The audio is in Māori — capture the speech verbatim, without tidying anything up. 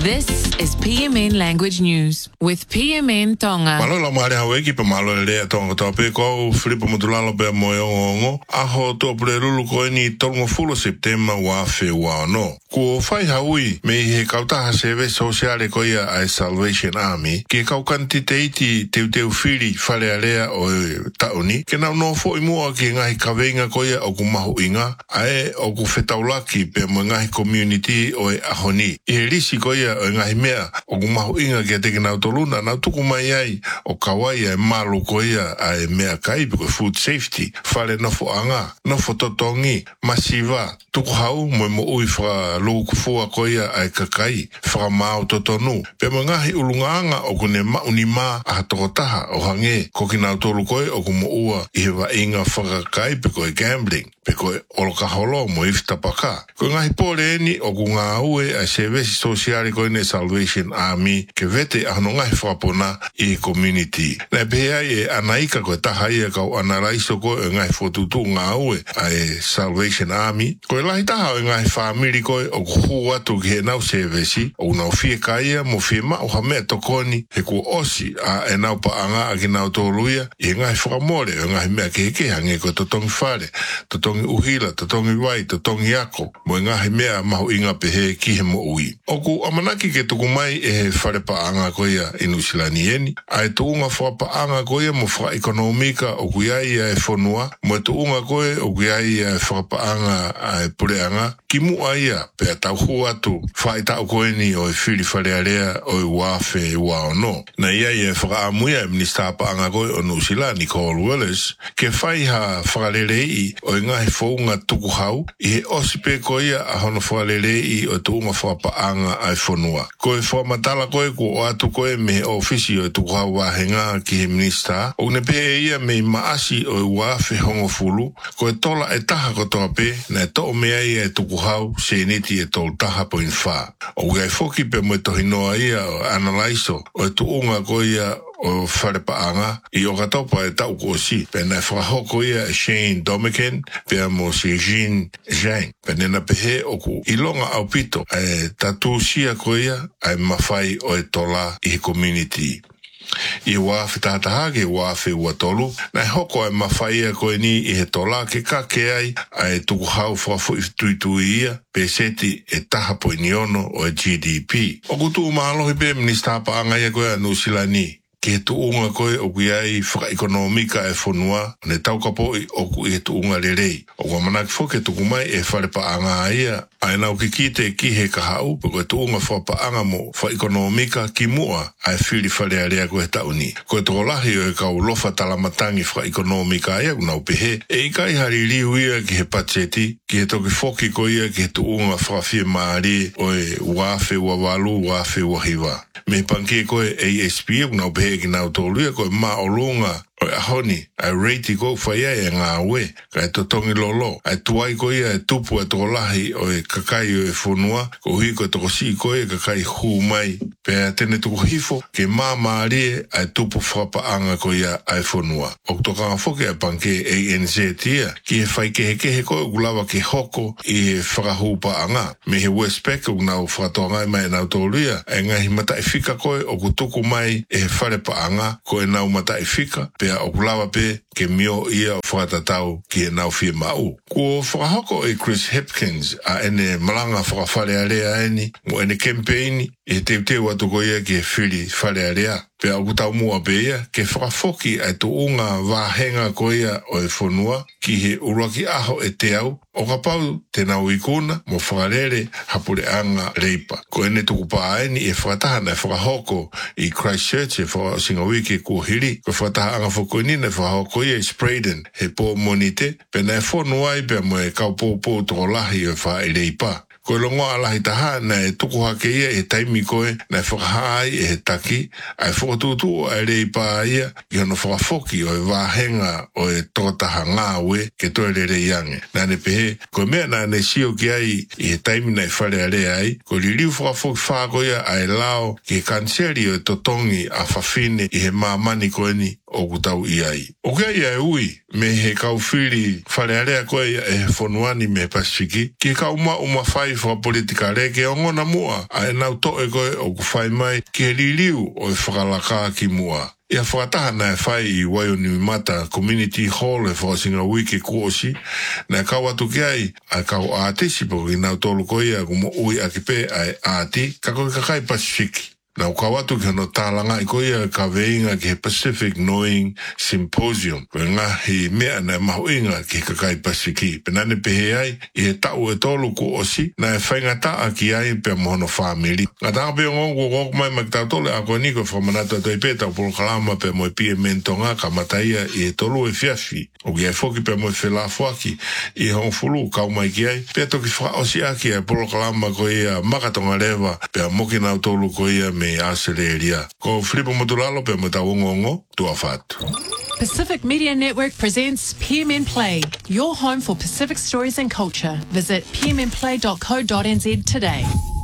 This is P M N Language News with P M N Tonga. Malo la mare hawe ki pa malo le tonga tope ko Filipo Mutulalo pe moyo ngo aho to prelulu ko ni tongo fulo September wa fe wa no. Ko fai haui me he kauta ha seve sociale ko ia a Salvation Army ki kau kantiteiti te te fili fale alea o tauni ke na no fo mo ki ngai kavenga ko ia o kumahu inga ai o ku fetaulaki pe mo ngai community o ahoni e risi ko ia o ngai mea o kumahu inga ke te na toluna na tuku mai ai o kawaia e malu ko ia ai mea kai ko food safety fale no fo anga no fo totongi masiva tuku hau mo mo ui fra lo ku fo ko ia ai kakai fra mau totonu pe mo ngai ulunganga o kune ma unima a totaha o hange ko kina tolu ko o kumo ua i wa inga fra kai pe ko gambling pe ko o ka holo mo ifta paka ko ngai pole ni o kunga ue a service social ko ne Salvation Army ke vete ano ngai frapona i community na be ai anaika ko tahai ka analaiso ko ngai fotutu nga ue a Salvation Army ko lai ta ngai family ko o huwa tu ke na service o na fie kai mo fie ma o hame to koni e ko osi a e na pa anga a kina to luia e ngai framole ngai me ke ke hange ko to tong fare to tong uhila to tong wai to tong yako mo ngai me ma ho inga pe he ki he mo ui o ku amanaki ke to kumai e fare pa anga ko ia inusilani eni ai to unga fa pa anga ko ia mo fra economica o ku ai e fonua mo to unga ko o ku ai e fa pa anga ai pure anga ki mu ai pe ta hu atu fa ta ko ni o fili fale alea o wa fe wa no na ia e fra amuia minister pa anga ko o nusilani Nicole Willis ke fai ha fra lelei o nga he fo nga tuku hau i osipe ko ia a hono fra lelei o tu nga fra pa anga ai fonua ko e fo matala ko e ko atu ko e me ofisi o tuku hau wa henga ki he minister o ne pe ia me maasi o wa fe hongo fulu ko e tola e taha ko toa pe na to me ai e tuku hau se niti e tol taha po infa o gai foki pe mo to hinoa ia o analaiso o tu unga ko ia o fare pa anga i o katopa e tau ko si pe na frahoko ia Shane Domican pe mo si Jean Jean pe na pehe o ku ilonga au pito e tatu sia ko ia ai mafai o e tola i community i wafi tātahage wafi watolu na hoko e mawhaia koe ni i he tola ke ka ke ai ai tuku hau whafu i tuitui ia pe seti e taha po ni ono o e G D P o kutu umalohi pe minister pa anga ia koe anu silani ke tu unga koe o kui ai whaka ekonomika e whonua ne tau kapo i o kui e tu unga lerei o kua manaki whoke tuku mai e whare pa anga ia ai nau ki kite ki he ka hau pe koe tu unga wha pa anga mo wha ekonomika ki mua ai whiri whare a rea koe tauni koe toko lahi o e kau lofa talamatangi wha ekonomika ia unau pehe e i kai hari liu ia ki he pacheti ki he toki whoki ko ia ki he tu unga wha fie maari o e wafe wawalu wafe wahiwa me panke koe A S P unau pehe ki nau tōlua koe ma o lunga o ahoni ai reiti ko whaia e ngā ue kai totongi lolo ai tuai ko ia e tupu e toko lahi o e kakai o e whonua ko hui ko toko si ko e kakai hu mai pe a tene toko hifo ke mā maarie ai tupu whapaanga ko ia ai whonua o toka ngā whoke a panke A N Z tia ki he whai kehe kehe ko e gulawa ke hoko i he whakahu paanga me he Westpac o nau whakatoa ngai mai nau tōlua e ngahi mata e whika ko e o kutuku mai e he whare paanga ko e nau mata e whika pe o kulawa pe ke mio ia o whakatatau ki e nau fie mau. Ko whakahoko e Chris Hipkins a ene malanga whakawhare area eni mo ene campaign e te teo atu ko ia ki e whiri whare area. Pe au kutau mua pe ia ke whakafoki ai tu unga wahenga ko ia o e whonua ki he uraki aho e te au o ka pau te nau ikuna mo whakarere hapure anga reipa. Ko ene tuku paa eni e whakatahana e whakahoko i Christchurch e whakasinga wiki ko hiri ko whakataha anga whakoinina e whakahoko ia i Spraden he pō monite pe na e whonua i pe mo e kau pōpō toko lahi e wha i reipa. Ko longo alahi taha na e tuku hake ia e taimi koe na e whakahai e he taki ai whakatutu ai rei pā ia i hono whakafoki o e wāhenga o e totaha ngā ue ke toe re rei ange. Nā ne pehe, ko mea nā ne sio ki ai i he taimi na e whare a rea ai, ko li riu whakafoki whako ia ai lao ki he kanseri o e totongi a whawhine i he māmani koe ni o kutau iai. O kia ia e ui, me he kau whiri whare area koe e whonuani me Pasifiki, ki ka uma uma whai wha politika reke o ngona mua, a e nau to e koe o ku whai mai ki he liliu o e whakalaka ki mua. Ia whakataha na e whai i Waioniumata Community Hall e whakasinga wiki kuosi, na e kau atu ki ai, a kau aatisi po ki nau tolu koe ia kumo ui akipe a e aati, ka koe kakai Pasifiki. Na ukau atu ki no tālanga i koia ka veinga ki he Pacific Knowing Symposium. Koe ngā hi mea na mahu inga ki kakai Pasifiki. Penane pehe ai i he tau e tolu ku osi na e whainga taa ki ai pe mohono whamiri. Ngā tāka pe o ngongu koko mai mak tau tole a koe niko whamanata toi pētau polo kalama pe moe pie mentonga ka mataia i he tolu e fiafi. O ki ai foki pe moe whela fuaki i hong fulu kau mai ki ai. Pe toki whaka osi aki ai polo kalama koe ia makatonga rewa pe a moki nau tolu koe ia me Australia. Ko Filipo Motulalo pe mo taongongo tua fatu. Pacific Media Network presents P M N Play, your home for Pacific stories and culture. Visit p m n play dot co dot n z today.